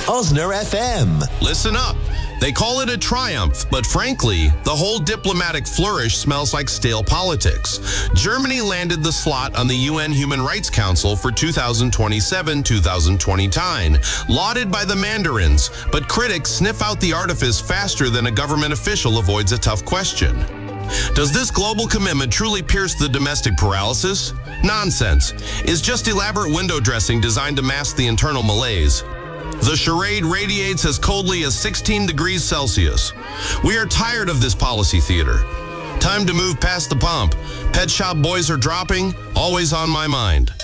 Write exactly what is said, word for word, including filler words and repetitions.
Osner F M. Listen up. They call it a triumph, but frankly, the whole diplomatic flourish smells like stale politics. Germany landed the slot on the U N Human Rights Council for two thousand twenty-seven to two thousand twenty-nine, lauded by the Mandarins, but critics sniff out the artifice faster than a government official avoids a tough question. Does this global commitment truly pierce the domestic paralysis? Nonsense. It's just elaborate window dressing designed to mask the internal malaise. The charade radiates as coldly as sixteen degrees Celsius. We are tired of this policy theater. Time to move past the pomp. Pet Shop Boys are dropping, always on my mind.